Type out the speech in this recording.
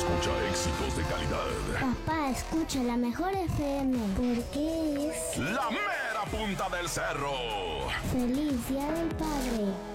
escucha éxitos de calidad. Papá, escucha la mejor FM porque es La mera punta del cerro. Feliz Día del Padre.